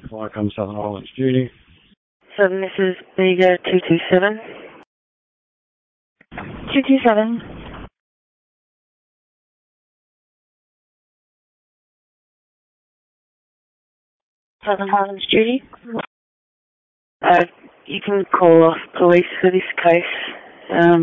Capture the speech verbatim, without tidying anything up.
Viacom Southern Islands, Judy. Seven, this is Bega two two seven. two two seven. Southern Highlands, Judy. Uh, you can call off police for this case. Um,